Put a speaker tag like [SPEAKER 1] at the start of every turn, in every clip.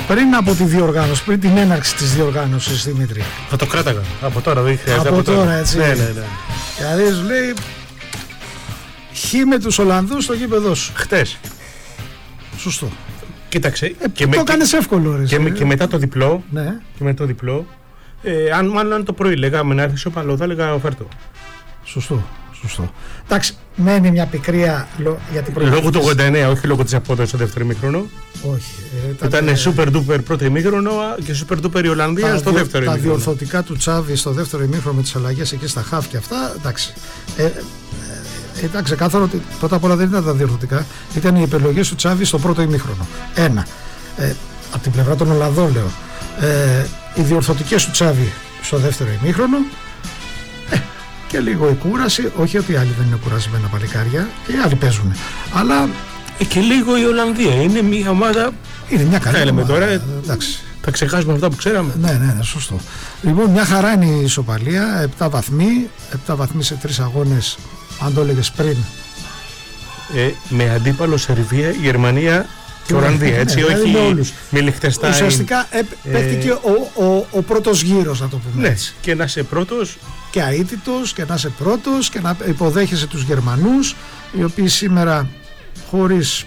[SPEAKER 1] πριν από τη διοργάνωση, πριν την έναρξη της διοργάνωσης, Δημήτρη.
[SPEAKER 2] Θα το κράταγα. Από τώρα δεν χρειάζεται.
[SPEAKER 1] Από τώρα, έτσι.
[SPEAKER 2] Ναι.
[SPEAKER 1] Δηλαδή σου λέει χ με τους Ολλανδούς στο γήπεδό σου.
[SPEAKER 2] Χτες.
[SPEAKER 1] Σωστό.
[SPEAKER 2] Κοίταξε.
[SPEAKER 1] Το έκανες εύκολο, ρε.
[SPEAKER 2] Και μετά το διπλό.
[SPEAKER 1] Ναι.
[SPEAKER 2] Και μετά το διπλό. Αν το πρωί λέγαμε να έρθει ο Παλό, θα έλεγα φέρτο.
[SPEAKER 1] Σωστό. Εντάξει, μένει μια πικρία για την πρώτη.
[SPEAKER 2] Λόγω του 89, όχι λόγω της απόδοσης στο δεύτερο ημίχρονο.
[SPEAKER 1] Όχι.
[SPEAKER 2] Ήταν super duper πρώτο ημίχρονο και super duper η Ολλανδία στο δεύτερο ημίχρονο.
[SPEAKER 1] Τα διορθωτικά του Τσάβη στο δεύτερο ημίχρονο με τις αλλαγές εκεί στα χαφ και αυτά, εντάξει. Ήταν ξεκάθαρο ότι πρώτα απ' όλα δεν ήταν τα διορθωτικά, ήταν οι επιλογές του Τσάβη στο πρώτο ημίχρονο. Ένα. Από την πλευρά των Ολλανδών λέω. Οι διορθωτικές του Τσάβη στο δεύτερο ημίχρονο. Και λίγο η κούραση, όχι ότι οι άλλοι δεν είναι κουρασμένα παλικάρια, και οι άλλοι παίζουν. Αλλά.
[SPEAKER 2] Και λίγο η Ολλανδία. Είναι μια ομάδα.
[SPEAKER 1] Είναι μια καλή ομάδα.
[SPEAKER 2] Τώρα,
[SPEAKER 1] εντάξει.
[SPEAKER 2] Θα ξεχάσουμε αυτά που ξέραμε.
[SPEAKER 1] Ναι, σωστό. Λοιπόν, μια χαρά είναι η ισοπαλία. 7 βαθμοί. 7 βαθμοί σε 3 αγώνες, αν το έλεγες πριν.
[SPEAKER 2] Με αντίπαλο Σερβία, Γερμανία και Ολλανδία. Έτσι, όχι με Λιχτενστάιν.
[SPEAKER 1] Ουσιαστικά παίχτηκε ο πρώτος γύρος, να το πούμε.
[SPEAKER 2] Ναι, και να είσαι πρώτος.
[SPEAKER 1] Και αίτητος και να είσαι πρώτος και να υποδέχεσαι τους Γερμανούς, οι οποίοι σήμερα χωρίς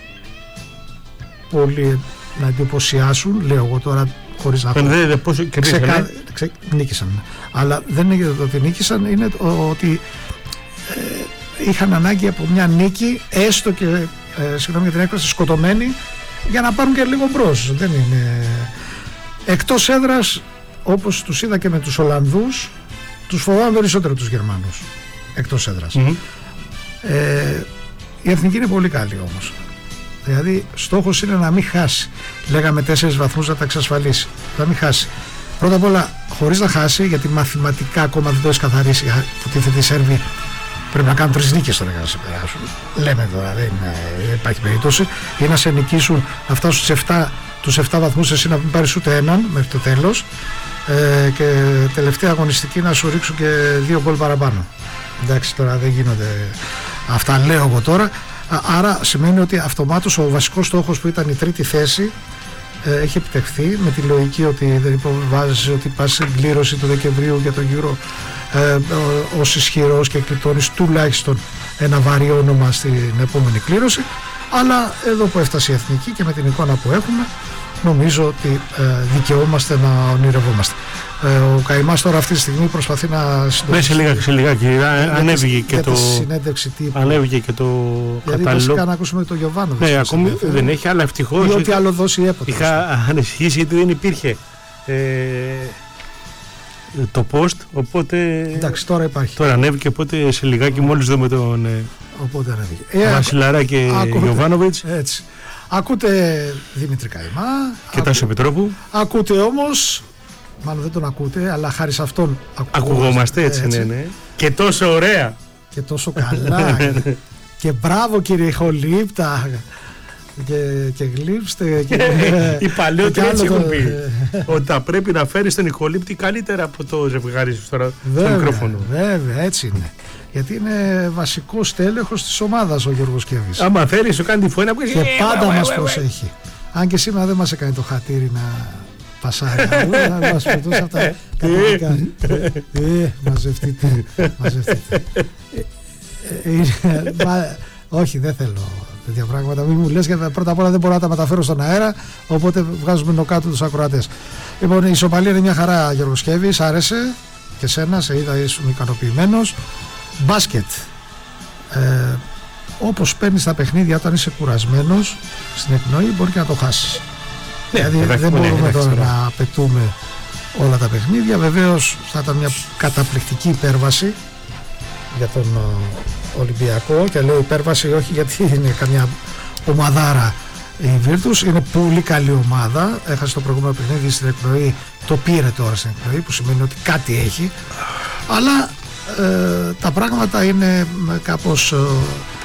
[SPEAKER 1] πολύ να εντυπωσιάσουν, λέω εγώ τώρα χωρίς να νίκησαν. Αλλά δεν είναι το ότι νίκησαν, είναι ότι είχαν ανάγκη από μια νίκη, έστω και συγγνώμη για την έκφραση, σκοτωμένη, για να πάρουν και λίγο μπρος. Δεν είναι εκτός έδρας, όπως τους είδα και με τους Ολλανδούς. Τους φοβάμαι περισσότερο τους Γερμανούς εκτός έδρας. Η εθνική είναι πολύ καλή όμως. Δηλαδή στόχος είναι να μην χάσει. Λέγαμε 4 βαθμούς να τα εξασφαλίσει. Να μην χάσει. Πρώτα απ' όλα χωρίς να χάσει, γιατί μαθηματικά ακόμα δεν το έχει καθαρίσει. Που τίθεται οι Σέρβοι πρέπει να κάνουν 3 νίκες τώρα για να σε περάσουν. Λέμε τώρα, δεν υπάρχει περίπτωση. Ή να σε νικήσουν, να φτάσουν τους 7 βαθμούς, εσύ να μην πάρεις ούτε έναν μέχρι το τέλος. Και τελευταία αγωνιστική να σου ρίξουν και 2 γκολ παραπάνω. Εντάξει, τώρα δεν γίνονται αυτά, λέω εγώ τώρα. Άρα σημαίνει ότι αυτομάτως ο βασικός στόχος που ήταν η τρίτη θέση έχει επιτευχθεί, με τη λογική ότι δεν υποβάζεις ότι πας στην κλήρωση του Δεκεμβρίου για τον Euro ως ισχυρός και κλειτώνεις τουλάχιστον ένα βαρύ όνομα στην επόμενη κλήρωση. Αλλά εδώ που έφτασε η εθνική και με την εικόνα που έχουμε, νομίζω ότι δικαιούμαστε να ονειρευόμαστε. Ο Καϊμάς τώρα αυτή τη στιγμή προσπαθεί να
[SPEAKER 2] συντονίσει. Σε λιγάκι ανέβηκε και το
[SPEAKER 1] συνέντευξη τύπου.
[SPEAKER 2] Ανέβηκε και το
[SPEAKER 1] κατάλληλο. Δηλαδή βασικά να ακούσουμε το Γιωβάνοβιτς.
[SPEAKER 2] Ναι, ακόμη δεν έχει, αλλά ευτυχώς.
[SPEAKER 1] Ή ό,τι άλλο δώσει έποτε.
[SPEAKER 2] Είχα ανησυχήσει γιατί δεν υπήρχε το post, οπότε.
[SPEAKER 1] Εντάξει, τώρα υπάρχει.
[SPEAKER 2] Τώρα ανέβηκε, οπότε σε λιγάκι μόλις δούμε τον Βασιλαρά και Γιωβάνοβιτς.
[SPEAKER 1] Έτσι. Ακούτε Δημήτρη Καϊμά
[SPEAKER 2] και Τάσο Πετρόπου.
[SPEAKER 1] Ακούτε όμως, μάλλον δεν τον ακούτε, αλλά χάρη σε αυτόν
[SPEAKER 2] ακουγόμαστε, έτσι. Ναι. Και τόσο ωραία
[SPEAKER 1] και τόσο καλά. Και μπράβο κύριε Χολίπτα. Και γλύψτε.
[SPEAKER 2] Οι παλαιότεροι έτσι έχουν πει ότι θα πρέπει να φέρεις τον Ιχολύπτη καλύτερα από το ζευγάρι σου τώρα στο μικρόφωνο.
[SPEAKER 1] Βέβαια, έτσι είναι. Γιατί είναι βασικός τέλεχος της ομάδας ο Γιώργος Κέβης.
[SPEAKER 2] Άμα θέλει, σου κάνει τη φωνή
[SPEAKER 1] και πάντα μας προσέχει. Αν και σήμερα δεν μας έκανε το χατήρι να πασάρει. Να μας πετούσε αυτά καταδικά. Μαζευτείτε. Όχι, δεν θέλω τέτοια πράγματα. Μην μου λες, γιατί πρώτα απ' όλα δεν μπορώ να τα μεταφέρω στον αέρα. Οπότε βγάζουμε νοκάτω τους ακροατές. Λοιπόν, η ισοπαλία είναι μια χαρά, Γιώργος Κέβης. Άρεσε και σένα, σε είδα, ήσουν ικανοποιημένος. Μπάσκετ. Όπως παίρνεις τα παιχνίδια όταν είσαι κουρασμένος στην εκπνοή, μπορεί και να το χάσεις. Δηλαδή δεν μπορούμε τώρα να απαιτούμε όλα τα παιχνίδια. Βεβαίως θα ήταν μια καταπληκτική υπέρβαση για τον Ολυμπιακό, και λέω υπέρβαση όχι γιατί είναι καμιά ομαδάρα η Virtus, είναι πολύ καλή ομάδα. Έχασε το προηγούμενο παιχνίδι στην εκπνοή, το πήρε τώρα στην εκπνοή, που σημαίνει ότι κάτι έχει, αλλά τα πράγματα είναι κάπως